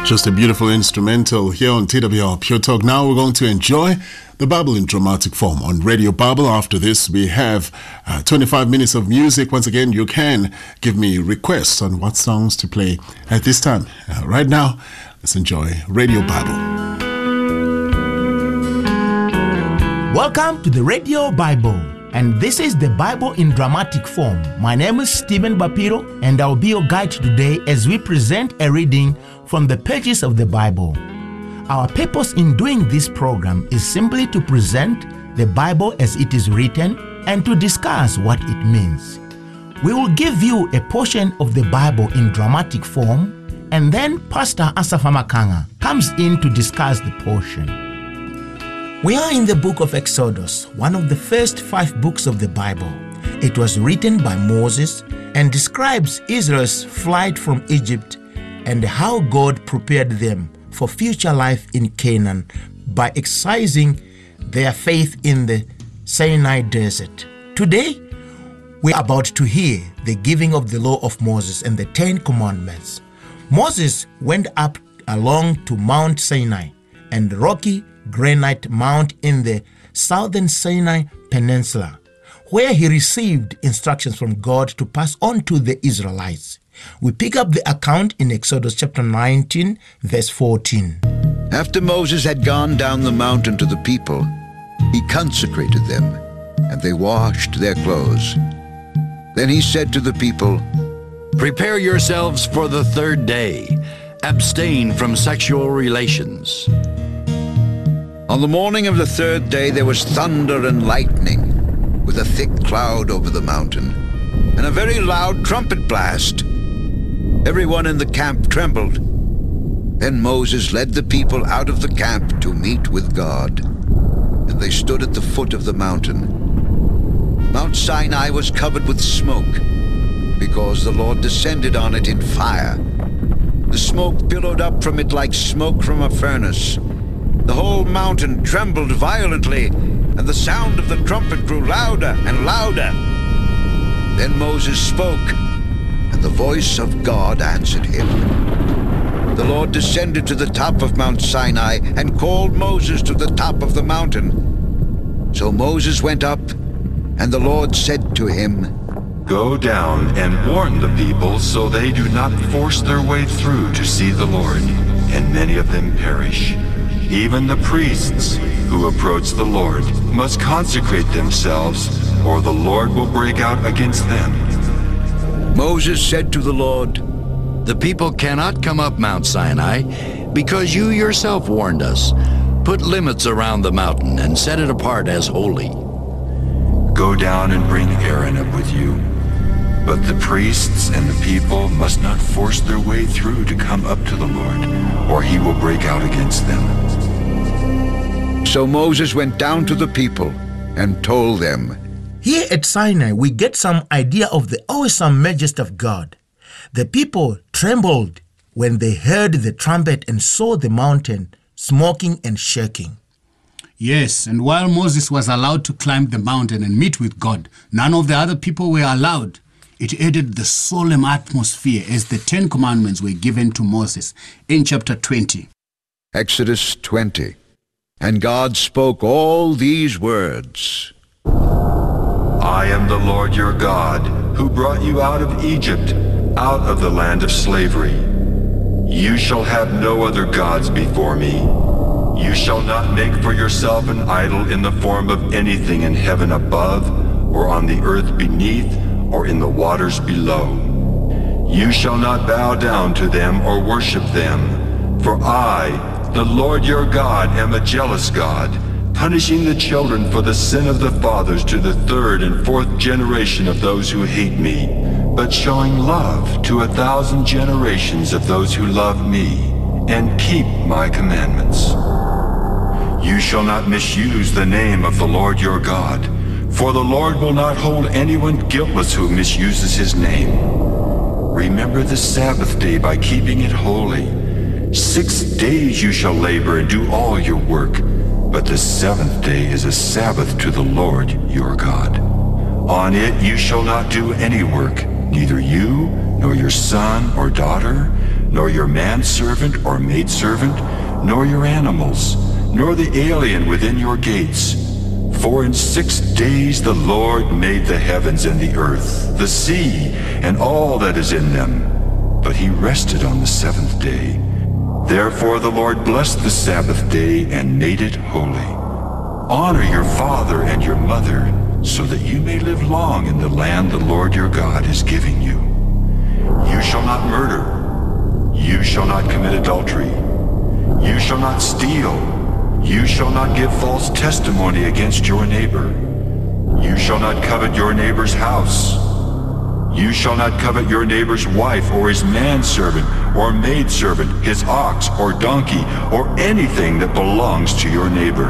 Just a beautiful instrumental here on TWR Pure Talk. Now we're going to enjoy the Bible in dramatic form on Radio Bible. After this, we have 25 minutes of music. Once again, you can give me requests on what songs to play at this time. Right now, let's enjoy Radio Bible. Welcome to the Radio Bible. And this is the Bible in dramatic form. My name is Stephen Bapiro, and I'll be your guide today as we present a reading from the pages of the Bible. Our purpose in doing this program is simply to present the Bible as it is written and to discuss what it means. We will give you a portion of the Bible in dramatic form, and then Pastor Asafa Makanga comes in to discuss the portion. We are in the book of Exodus, one of the first 5 books of the Bible. It was written by Moses and describes Israel's flight from Egypt and how God prepared them for future life in Canaan by exercising their faith in the Sinai desert. Today, we are about to hear the giving of the law of Moses and the 10 commandments. Moses went up along to Mount Sinai and rocky granite mount in the southern Sinai Peninsula, where he received instructions from God to pass on to the Israelites. We pick up the account in Exodus chapter 19, verse 14. After Moses had gone down the mountain to the people, he consecrated them, and they washed their clothes. Then he said to the people, "Prepare yourselves for the 3rd day. Abstain from sexual relations." On the morning of the 3rd day there was thunder and lightning, with a thick cloud over the mountain, and a very loud trumpet blast. Everyone in the camp trembled. Then Moses led the people out of the camp to meet with God, and they stood at the foot of the mountain. Mount Sinai was covered with smoke, because the Lord descended on it in fire. The smoke billowed up from it like smoke from a furnace. The whole mountain trembled violently, and the sound of the trumpet grew louder and louder. Then Moses spoke, and the voice of God answered him. The Lord descended to the top of Mount Sinai and called Moses to the top of the mountain. So Moses went up, and the Lord said to him, "Go down and warn the people so they do not force their way through to see the Lord, and many of them perish. Even the priests who approach the Lord must consecrate themselves, or the Lord will break out against them." Moses said to the Lord, "The people cannot come up Mount Sinai because you yourself warned us. Put limits around the mountain and set it apart as holy." "Go down and bring Aaron up with you. But the priests and the people must not force their way through to come up to the Lord, or he will break out against them." So Moses went down to the people and told them. Here at Sinai, we get some idea of the awesome majesty of God. The people trembled when they heard the trumpet and saw the mountain smoking and shaking. Yes, and while Moses was allowed to climb the mountain and meet with God, none of the other people were allowed. It added the solemn atmosphere as the 10 commandments were given to Moses in chapter 20. Exodus 20. And God spoke all these words. "I am the Lord your God, who brought you out of Egypt, out of the land of slavery. You shall have no other gods before me. You shall not make for yourself an idol in the form of anything in heaven above, or on the earth beneath, or in the waters below. You shall not bow down to them or worship them, for I, the Lord your God, am a jealous God, punishing the children for the sin of the fathers to the 3rd and 4th generation of those who hate me, but showing love to 1,000 generations of those who love me and keep my commandments. You shall not misuse the name of the Lord your God, for the Lord will not hold anyone guiltless who misuses his name. Remember the Sabbath day by keeping it holy. 6 days you shall labor and do all your work, but the 7th day is a Sabbath to the Lord your God. On it you shall not do any work, neither you, nor your son or daughter, nor your manservant or maidservant, nor your animals, nor the alien within your gates. For in 6 days the Lord made the heavens and the earth, the sea, and all that is in them. But he rested on the 7th day. Therefore the Lord blessed the Sabbath day and made it holy. Honor your father and your mother, so that you may live long in the land the Lord your God is giving you. You shall not murder. You shall not commit adultery. You shall not steal. You shall not give false testimony against your neighbor. You shall not covet your neighbor's house. You shall not covet your neighbor's wife or his manservant or maidservant, his ox or donkey, or anything that belongs to your neighbor.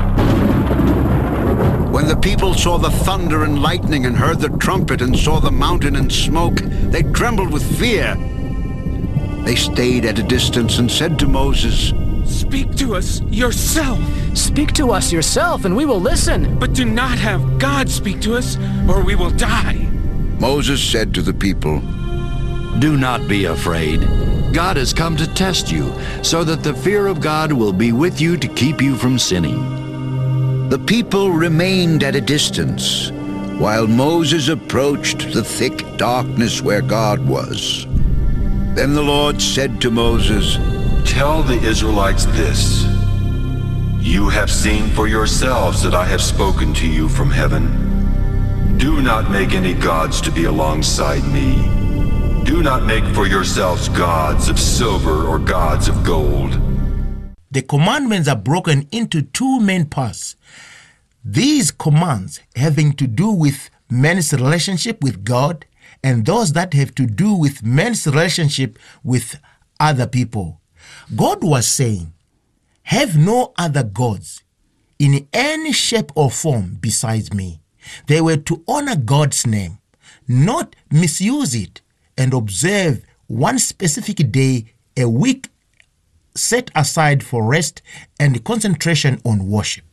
When the people saw the thunder and lightning and heard the trumpet and saw the mountain and smoke, they trembled with fear. They stayed at a distance and said to Moses, "Speak to us yourself, Speak to us yourself, and we will listen. but do not have God speak to us, or we will die." Moses said to the people, Do not be afraid. God has come to test you, so that the fear of God will be with you to keep you from sinning. The people remained at a distance, while Moses approached the thick darkness where God was. Then the Lord said to Moses, Tell the Israelites this. You have seen for yourselves that I have spoken to you from heaven. Do not make any gods to be alongside me. Do not make for yourselves gods of silver or gods of gold. The commandments are broken into two main parts. These commands having to do with man's relationship with God, and those that have to do with man's relationship with other people. God was saying, have no other gods in any shape or form besides me. They were to honor God's name, not misuse it, and observe one specific day a week set aside for rest and concentration on worship.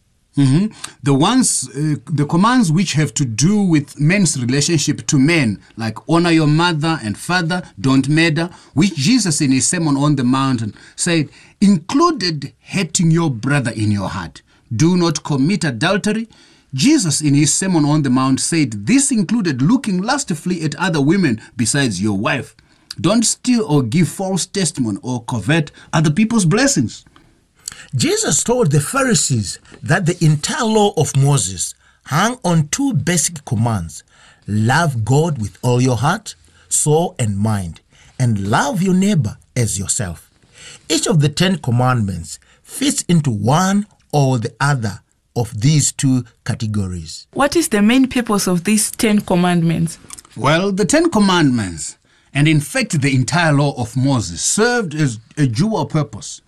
The commands which have to do with men's relationship to men, like honor your mother and father, don't murder, which Jesus in his Sermon on the Mountain said, included hating your brother in your heart. Do not commit adultery. Jesus in his Sermon on the Mount said this included looking lustfully at other women besides your wife. Don't steal or give false testimony or covet other people's blessings. Jesus told the Pharisees that the entire law of Moses hung on two basic commands: love God with all your heart, soul, and mind, and love your neighbor as yourself. Each of the 10 commandments fits into one or the other of these two categories. What is the main purpose of these 10 commandments? Well, the 10 commandments, and in fact the entire law of Moses, served as a dual purpose.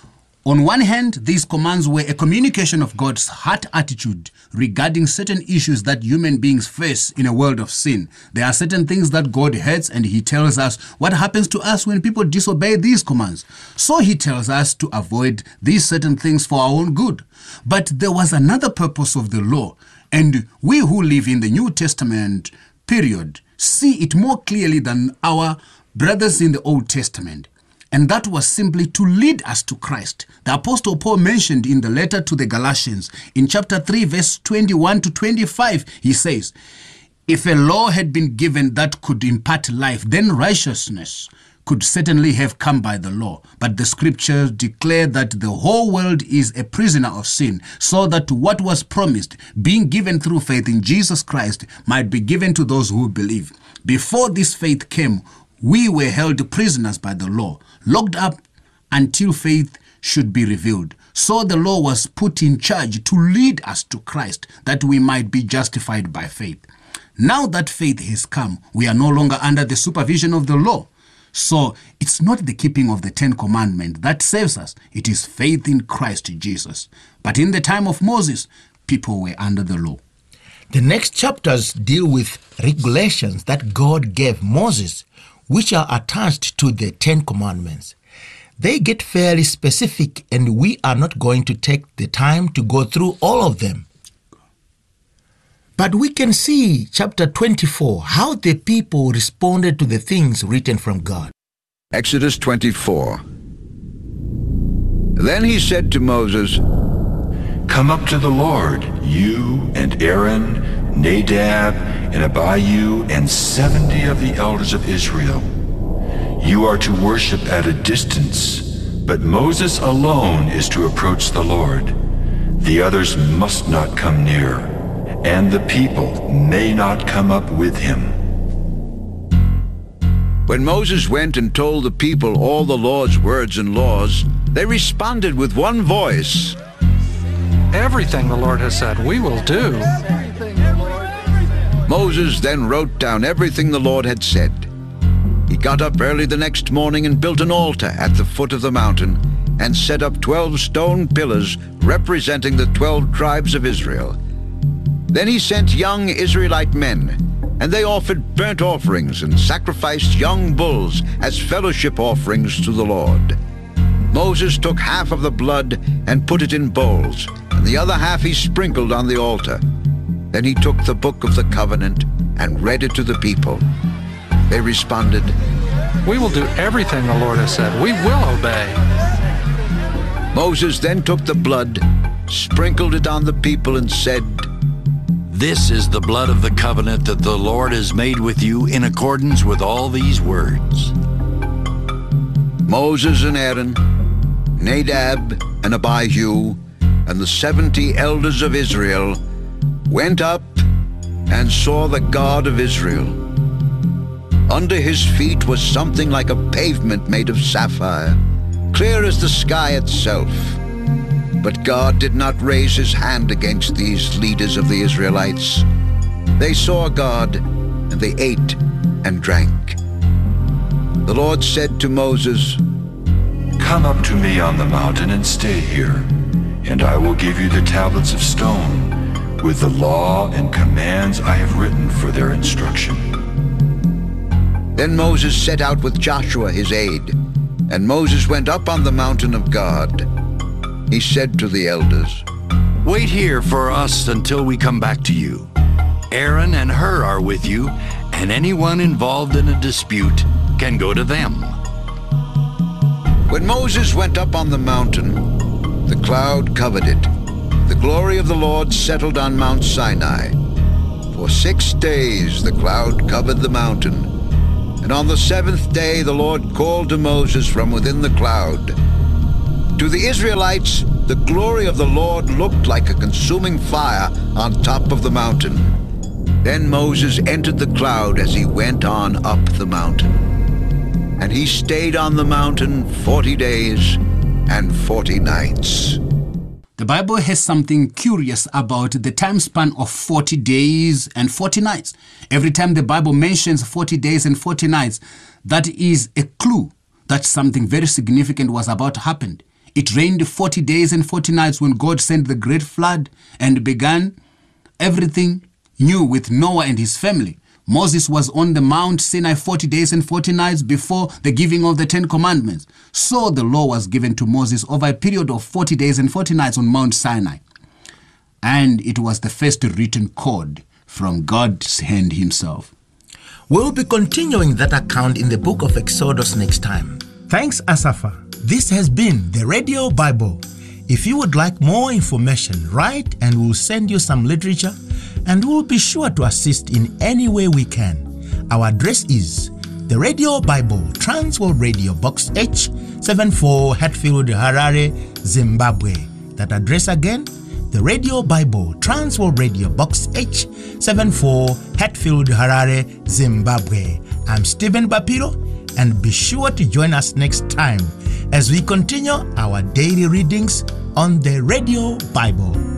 On one hand, these commands were a communication of God's heart attitude regarding certain issues that human beings face in a world of sin. There are certain things that God hates, and he tells us what happens to us when people disobey these commands. So he tells us to avoid these certain things for our own good. But there was another purpose of the law, and we who live in the New Testament period see it more clearly than our brothers in the Old Testament. And that was simply to lead us to Christ. The Apostle Paul mentioned in the letter to the Galatians, in chapter 3, verse 21 to 25, he says, if a law had been given that could impart life, then righteousness could certainly have come by the law. But the scriptures declare that the whole world is a prisoner of sin, so that what was promised, being given through faith in Jesus Christ, might be given to those who believe. Before this faith came, we were held prisoners by the law, locked up until faith should be revealed. So the law was put in charge to lead us to Christ, that we might be justified by faith. Now that faith has come, we are no longer under the supervision of the law. So it's not the keeping of the 10 commandments that saves us. It is faith in Christ Jesus. But in the time of Moses, people were under the law. The next chapters deal with regulations that God gave Moses, which are attached to the 10 commandments. They get fairly specific, and we are not going to take the time to go through all of them. But we can see chapter 24, how the people responded to the things written from God. Exodus 24. Then he said to Moses, Come up to the Lord, you and Aaron, Nadab, and Abihu, and 70 of the elders of Israel. You are to worship at a distance, but Moses alone is to approach the Lord. The others must not come near, and the people may not come up with him. When Moses went and told the people all the Lord's words and laws, they responded with one voice, Everything the Lord has said, we will do. Moses then wrote down everything the Lord had said. He got up early the next morning and built an altar at the foot of the mountain and set up 12 stone pillars representing the 12 tribes of Israel. Then he sent young Israelite men, and they offered burnt offerings and sacrificed young bulls as fellowship offerings to the Lord. Moses took half of the blood and put it in bowls, and the other half he sprinkled on the altar. Then he took the book of the covenant and read it to the people. They responded, We will do everything the Lord has said. We will obey. Moses then took the blood, sprinkled it on the people, and said, This is the blood of the covenant that the Lord has made with you in accordance with all these words. Moses and Aaron, Nadab and Abihu, and the 70 elders of Israel went up and saw the God of Israel. Under his feet was something like a pavement made of sapphire, clear as the sky itself. But God did not raise his hand against these leaders of the Israelites. They saw God, and they ate and drank. The Lord said to Moses, Come up to me on the mountain and stay here, and I will give you the tablets of stone with the law and commands I have written for their instruction. Then Moses set out with Joshua his aide, and Moses went up on the mountain of God. He said to the elders, Wait here for us until we come back to you. Aaron and Hur are with you, and anyone involved in a dispute can go to them. When Moses went up on the mountain, the cloud covered it. The glory of the Lord settled on Mount Sinai. For 6 days the cloud covered the mountain, and on the 7th day the Lord called to Moses from within the cloud. To the Israelites, the glory of the Lord looked like a consuming fire on top of the mountain. Then Moses entered the cloud as he went on up the mountain. And he stayed on the mountain 40 days and 40 nights. The Bible has something curious about the time span of 40 days and 40 nights. Every time the Bible mentions 40 days and 40 nights, that is a clue that something very significant was about to happen. It rained 40 days and 40 nights when God sent the great flood and began everything new with Noah and his family. Moses was on the Mount Sinai 40 days and 40 nights before the giving of the 10 Commandments. So the law was given to Moses over a period of 40 days and 40 nights on Mount Sinai. And it was the first written code from God's hand himself. We'll be continuing that account in the book of Exodus next time. Thanks, Asafa. This has been the Radio Bible. If you would like more information, write and we'll send you some literature, and we'll be sure to assist in any way we can. Our address is the Radio Bible, Transworld Radio, Box H, 74 Hatfield, Harare, Zimbabwe. That address again, the Radio Bible, Transworld Radio, Box H, 74 Hatfield, Harare, Zimbabwe. I'm Stephen Bapiro, and be sure to join us next time as we continue our daily readings on the Radio Bible.